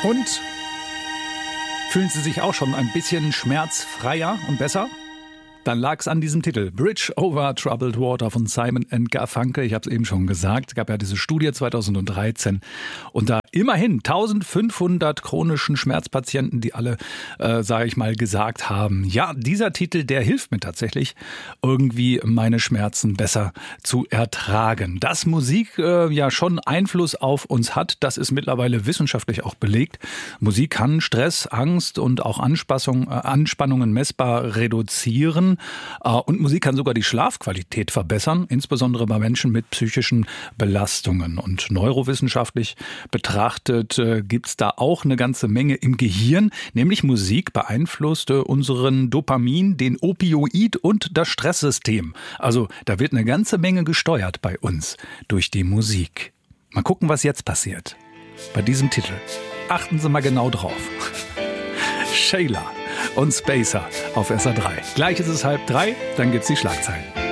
Und fühlen Sie sich auch schon ein bisschen schmerzfreier und besser? Dann lag es an diesem Titel. Bridge over Troubled Water von Simon & Garfunkel. Ich habe es eben schon gesagt. Es gab ja diese Studie 2013. Und da immerhin 1500 chronischen Schmerzpatienten, die alle, sage ich mal, gesagt haben, ja, dieser Titel, der hilft mir tatsächlich, irgendwie meine Schmerzen besser zu ertragen. Dass Musik ja schon Einfluss auf uns hat, das ist mittlerweile wissenschaftlich auch belegt. Musik kann Stress, Angst und auch Anspannungen messbar reduzieren. Und Musik kann sogar die Schlafqualität verbessern, insbesondere bei Menschen mit psychischen Belastungen. Und neurowissenschaftlich betrachtet gibt es da auch eine ganze Menge im Gehirn, nämlich Musik beeinflusst unseren Dopamin, den Opioid und das Stresssystem. Also da wird eine ganze Menge gesteuert bei uns durch die Musik. Mal gucken, was jetzt passiert. Bei diesem Titel. Achten Sie mal genau drauf. Shayla und Spacer auf SR3. Gleich ist es 2:30, dann gibt's die Schlagzeilen.